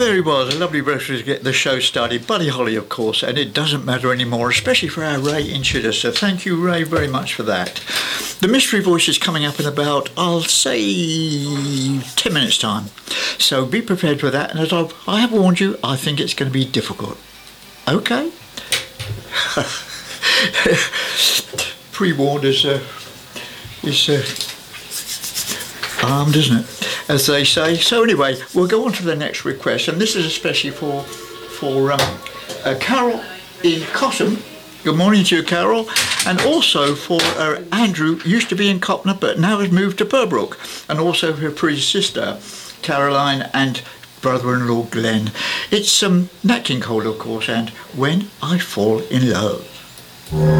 There he was, a lovely reference to get the show started. Buddy Holly, of course, and it doesn't matter anymore, especially for our Ray in Chichester. Thank you, Ray, very much for that. The Mystery Voice is coming up in about, I'll say, 10 minutes' time. So be prepared for that, and as I have warned you, I think it's going to be difficult. Okay? Pre-warned is armed, isn't it? As they say. So anyway, we'll go on to the next request, and this is especially for Carol in Cotton. Good morning to you, Carol. And also for Andrew, used to be in Copner, but now has moved to Purbrook. And also for his sister, Caroline, and brother-in-law, Glenn. It's Nat King Cole, of course, and When I Fall in Love.